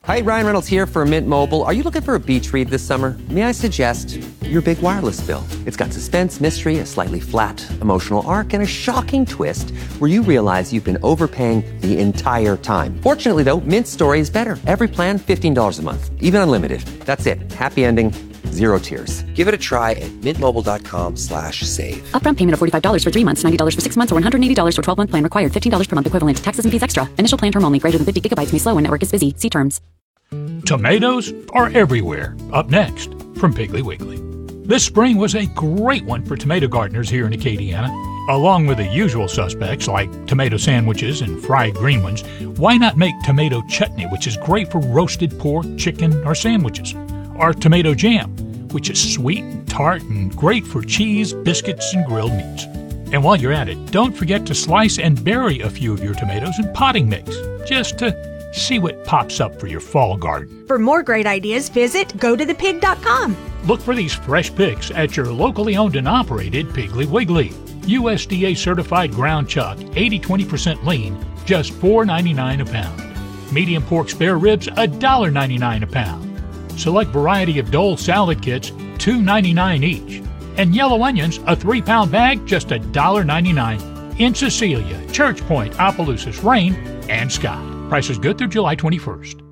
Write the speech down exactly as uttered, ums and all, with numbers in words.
Hi, Ryan Reynolds here for Mint Mobile. Are you looking for a beach read this summer? May I suggest your big wireless bill? It's got suspense, mystery, a slightly flat emotional arc, and a shocking twist where you realize you've been overpaying the entire time. Fortunately, though, Mint's story is better. Every plan, fifteen dollars a month, even unlimited. That's it. Happy ending, zero tears. Give it a try at mintmobile.com slash save. Upfront payment of forty-five dollars for three months, ninety dollars for six months, or one hundred eighty dollars for twelve-month plan required. fifteen dollars per month equivalent. Taxes and fees extra. Initial plan term only. Greater than fifty gigabytes may slow when network is busy. See terms. Tomatoes are everywhere. Up next, from Piggly Wiggly. This spring was a great one for tomato gardeners here in Acadiana. Along with the usual suspects like tomato sandwiches and fried green ones, why not make tomato chutney, which is great for roasted pork, chicken, or sandwiches? Or tomato jam, which is sweet and tart and great for cheese, biscuits, and grilled meats. And while you're at it, don't forget to slice and bury a few of your tomatoes in potting mix, just to see what pops up for your fall garden. For more great ideas, visit go to the pig dot com. Look for these fresh picks at your locally owned and operated Piggly Wiggly. U S D A certified ground chuck, eighty twenty percent lean, just four ninety-nine a pound. Medium pork spare ribs, one dollar ninety-nine a pound. Select variety of Dole salad kits, two ninety-nine each. And yellow onions, a three pound bag, just one dollar ninety-nine. In Cecilia, Church Point, Opelousas, Rain, and Scott. Prices good through July twenty-first.